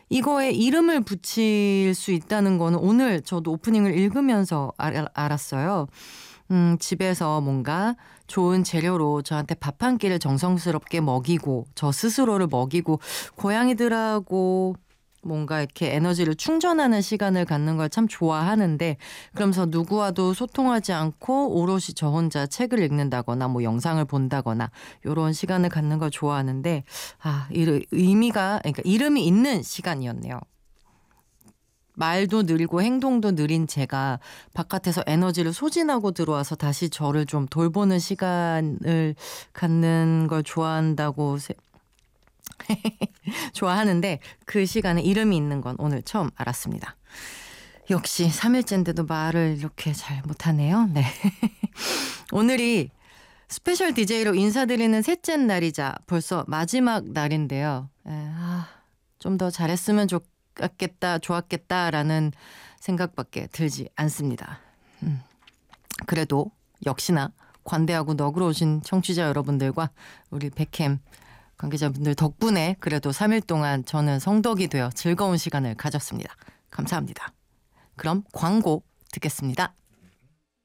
이거에 이름을 붙일 수 있다는 거는 오늘 저도 오프닝을 읽으면서 알았어요. 집에서 뭔가 좋은 재료로 저한테 밥 한 끼를 정성스럽게 먹이고 저 스스로를 먹이고 고양이들하고 뭔가 이렇게 에너지를 충전하는 시간을 갖는 걸 참 좋아하는데, 그러면서 누구와도 소통하지 않고 오롯이 저 혼자 책을 읽는다거나 뭐 영상을 본다거나 요런 시간을 갖는 걸 좋아하는데, 의미가, 그러니까 이름이 있는 시간이었네요. 말도 느리고 행동도 느린 제가 바깥에서 에너지를 소진하고 들어와서 다시 저를 좀 돌보는 시간을 갖는 걸 좋아한다고 좋아하는데, 그 시간에 이름이 있는 건 오늘 처음 알았습니다. 역시 3일째인데도 말을 이렇게 잘 못하네요. 네. 오늘이 스페셜 DJ로 인사드리는 셋째 날이자 벌써 마지막 날인데요. 좀 더 잘했으면 좋았겠다라는 생각밖에 들지 않습니다. 그래도 역시나 관대하고 너그러우신 청취자 여러분들과 우리 백캠 관계자분들 덕분에 그래도 3일 동안 저는 성덕이 되어 즐거운 시간을 가졌습니다. 감사합니다. 그럼 광고 듣겠습니다.